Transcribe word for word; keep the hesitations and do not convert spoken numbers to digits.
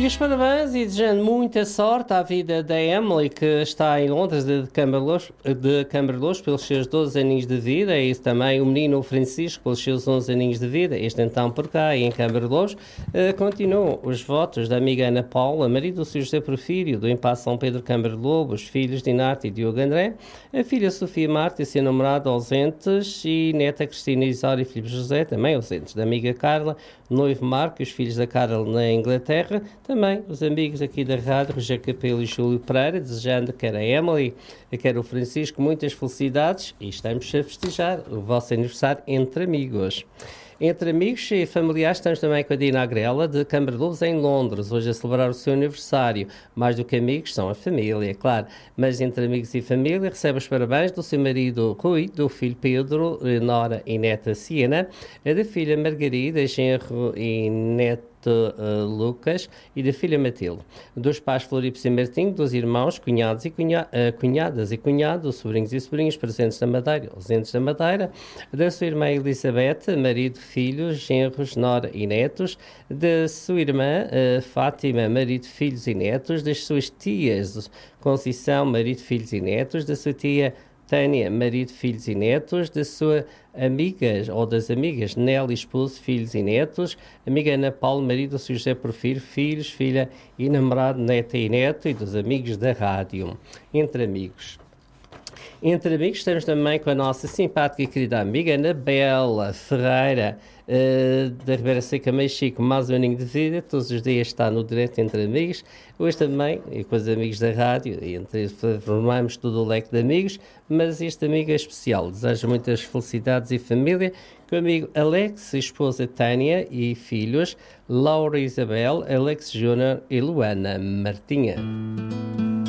E os parabéns e desejando muita sorte à vida da Emily, que está em Londres de Camberlós, de Camberlós pelos seus doze aninhos de vida, e isso também o menino Francisco pelos seus onze aninhos de vida. Este então por cá em Camberlós. Uh, continuam os votos da amiga Ana Paula, marido do seu José Porfírio, do Impasse São Pedro Camberlobo, os filhos Dinarte e Diogo André, a filha Sofia Marta e seu namorado ausentes, e neta Cristina Isário e Filipe José, também ausentes, da amiga Carla, noivo Marco e os filhos da Carla na Inglaterra. Também os amigos aqui da rádio, Rogério Capelo e Júlio Pereira, desejando quer a Emily, quer o Francisco, muitas felicidades, e estamos a festejar o vosso aniversário entre amigos. Entre amigos e familiares estamos também com a Dina Agrela, de Camberlobos, em Londres, hoje a celebrar o seu aniversário. Mais do que amigos, são a família, claro. Mas entre amigos e família, recebe os parabéns do seu marido Rui, do filho Pedro, nora e neta Siena, da filha Margarida, genro e neto Uh, Lucas, e da filha Matilde, dos pais Floripes e Martinho, dos irmãos, cunhados e cunha, uh, cunhadas e cunhados, sobrinhos e sobrinhas presentes na Madeira, ausentes da Madeira, da sua irmã Elizabeth, marido, filhos, genros, nora e netos, da sua irmã uh, Fátima, marido, filhos e netos, das suas tias Conceição, marido, filhos e netos, da sua tia Tânia, marido, filhos e netos, da sua amigas, ou das amigas Nelly, esposo, filhos e netos, amiga Ana Paula, marido do seu José Porfírio, filhos, filha e namorado, neta e neto, e dos amigos da rádio. Entre amigos. Entre amigos estamos também com a nossa simpática e querida amiga Anabela Ferreira, uh, da Ribeira Seca Mexico, mais um aninho de vida, todos os dias está no direto Entre Amigos, hoje também, e com os amigos da rádio, e entre, formamos todo o leque de amigos, mas este amigo é especial, desejo muitas felicidades e família, com o amigo Alex, esposa Tânia e filhos, Laura Isabel, Alex Júnior e Luana Martinha.